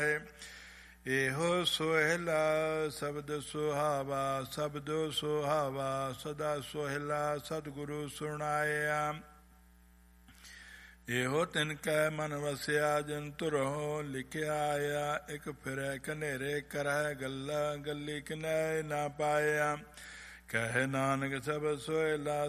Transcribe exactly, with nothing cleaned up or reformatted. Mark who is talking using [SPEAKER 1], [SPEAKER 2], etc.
[SPEAKER 1] ਇਹੋ ਸੋਹਿਲਾ ਸ਼ਬਦ ਸੁਹਾਵਾ, ਸ਼ਬਦੋ ਸੁਹਾਵਾ ਸਦਾ ਸੋਹਿਲਾ ਸਤਿਗੁਰੂ ਸੁਣਾਇਆ। ਇਹੋ ਤਿਨ ਕੈ ਮਨ ਵਸਿਆ ਜਿਨ ਤੁਰਹੁ ਲਿਖਿਆ ਆਇਆ। ਇਕ ਫਿਰੈ ਕਨੇਰੇ ਕਰਹਿ ਗੱਲਾ, ਗੱਲੀ ਕਿਨੈ ਨਾ ਪਾਇਆ। ਕਹਿ ਨਾਨਕ ਸਬਦ ਸੋਹਿਲਾ